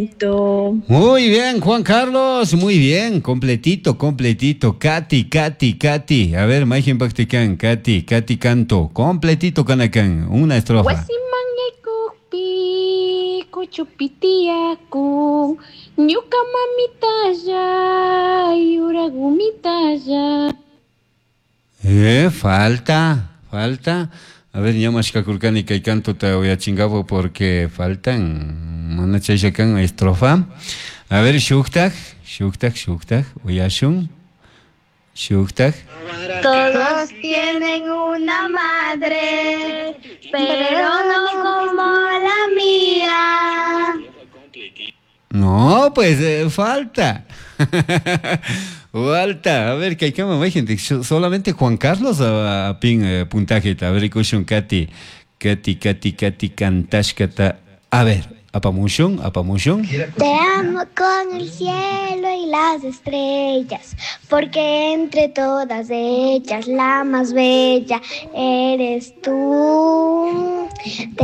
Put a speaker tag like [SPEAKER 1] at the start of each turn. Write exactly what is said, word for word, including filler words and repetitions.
[SPEAKER 1] Muy bien, Juan Carlos, muy bien, completito, completito. Katy, Katy, Katy. A ver, Majen Bactican, Katy, Katy canto, completito canacan, una estrofa.
[SPEAKER 2] Wasimangekopi kuchupitiaku ñuka mamitalla yuragumitalla.
[SPEAKER 1] Eh, falta, falta. A ver, ya más kakulkani que canto te voy a chingabo porque faltan. Mana chayshakan estrofa. A ver, shuktak, shuktak, shuktak, uyashun, shuktak.
[SPEAKER 2] Todos tienen una madre, pero no como la mía.
[SPEAKER 1] No, pues eh, falta. Falta. A ver, que hay que mamá, gente. So- Solamente Juan Carlos a, a pin eh, puntaje. A ver, escuchen, Katy. Katy, Katy, Katy, cantashkata. A ver, apamushon, apamushon.
[SPEAKER 3] Te amo con el cielo y las estrellas, porque entre todas ellas la más bella eres tú.